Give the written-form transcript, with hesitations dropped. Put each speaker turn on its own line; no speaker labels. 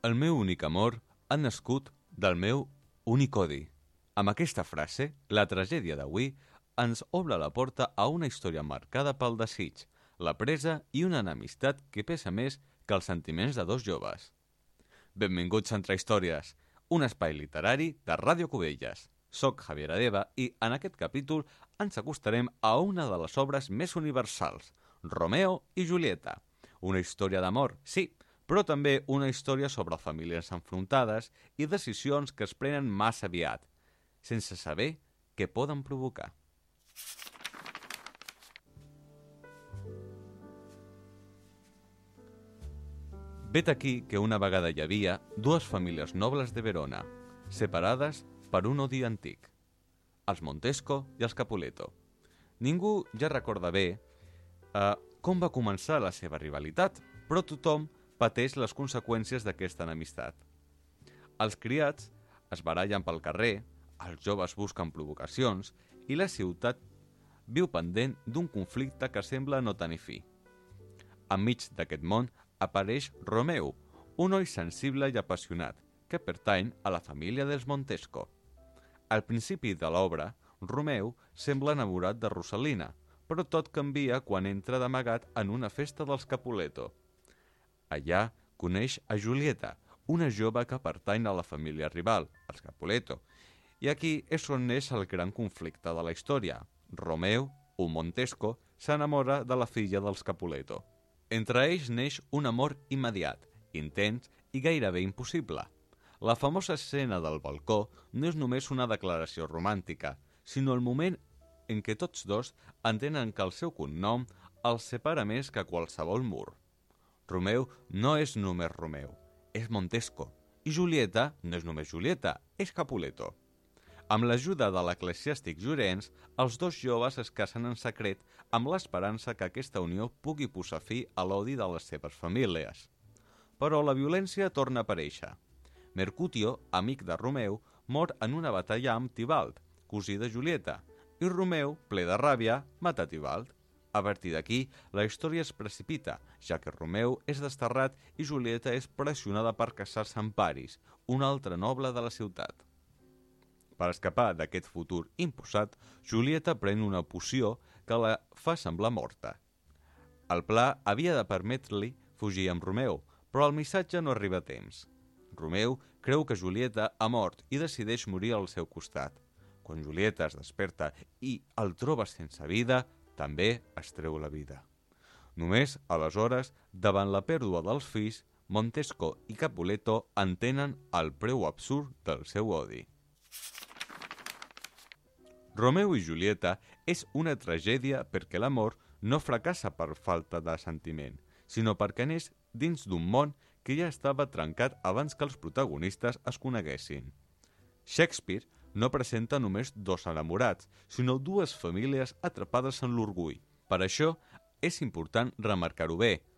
El meu únic amor ha nascut del meu únic odi. Amb aquesta frase, la tragèdia d'avui ens obre la porta a una història marcada pel desig, la presa i una enemistat que pesa més que els sentiments de dos joves. Benvinguts a Entre Històries, un espai literari de Ràdio Cubelles. Soc Javier Adeba i en aquest capítol ens acostarem a una de les obres més universals, Romeo i Julieta. Una història d'amor, sí, però també una història sobre famílies enfrontades i decisions que es prenen massa aviat, sense saber què poden provocar. Vet aquí que una vegada hi havia dues famílies nobles de Verona, separades per un odi antic, els Montesco i els Capuleto. Ningú ja recorda bé com va començar la seva rivalitat, però tothom pateix les conseqüències d'aquesta enemistat. Els criats es barallen pel carrer, els joves busquen provocacions i la ciutat viu pendent d'un conflicte que sembla no tenir fi. Enmig d'aquest món apareix Romeu, un noi sensible i apassionat, que pertany a la família dels Montesco. Al principi de l'obra, Romeu sembla enamorat de Rosalina, però tot canvia quan entra d'amagat en una festa dels Capuleto. Allà coneix a Julieta, una jove que pertany a la família rival, els Capuleto, i aquí és on neix el gran conflicte de la història. Romeu, un Montesco, s'enamora de la filla dels Capuleto. Entre ells neix un amor immediat, intens i gairebé impossible. La famosa escena del balcó no és només una declaració romàntica, sinó el moment en què tots dos entenen que el seu cognom els separa més que qualsevol mur. Romeu no és només Romeu, és Montesco, i Julieta no és només Julieta, és Capuleto. Amb l'ajuda de l'eclesiàstic Llorenç, els dos joves es casen en secret amb l'esperança que aquesta unió pugui posar fi a l'odi de les seves famílies. Però la violència torna a aparèixer. Mercutio, amic de Romeu, mor en una batalla amb Tibald, cosí de Julieta, i Romeu, ple de ràbia, mata Tibald. A partir d'aquí, la història es precipita, ja que Romeu és desterrat i Julieta és pressionada per casar-se amb Paris, un altre noble de la ciutat. Per escapar d'aquest futur imposat, Julieta pren una poció que la fa semblar morta. El pla havia de permetre-li fugir amb Romeu, però el missatge no arriba a temps. Romeu creu que Julieta ha mort i decideix morir al seu costat. Quan Julieta es desperta i el troba sense vida, també es treu la vida. Només, aleshores, davant la pèrdua dels fills, Montesco i Capuleto entenen el preu absurd del seu odi. Romeu i Julieta és una tragèdia perquè l'amor no fracassa per falta de sentiment, sinó perquè neix dins d'un món que ja estava trencat abans que els protagonistes es coneguessin. Shakespeare no presenta només dos enamorats, sinó dues famílies atrapades en l'orgull. Per això és important remarcar-ho bé.